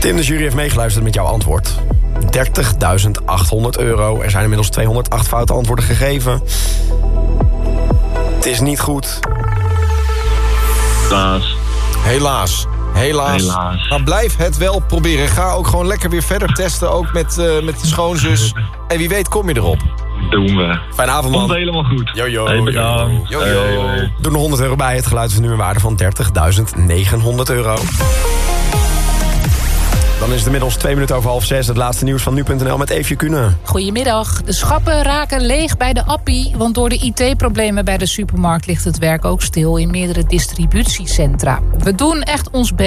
Tim, de jury heeft meegeluisterd met jouw antwoord. €30.800. Er zijn inmiddels 208 foute antwoorden gegeven. Het is niet goed. Helaas. Maar blijf het wel proberen. Ga ook gewoon lekker weer verder testen. Ook met de schoonzus. En wie weet kom je erop. Doen we. Fijne avond, man. Komt helemaal goed. Yo. Hey, bedankt. Yo. Doe nog €100 bij. Het geluid is nu een waarde van €30.900. Dan is het inmiddels 2 minuten over 5:30. Het laatste nieuws van nu.nl met Eefje Kunen. Goedemiddag. De schappen raken leeg bij de Appie. Want door de IT-problemen bij de supermarkt ligt het werk ook stil in meerdere distributiecentra. We doen echt ons best.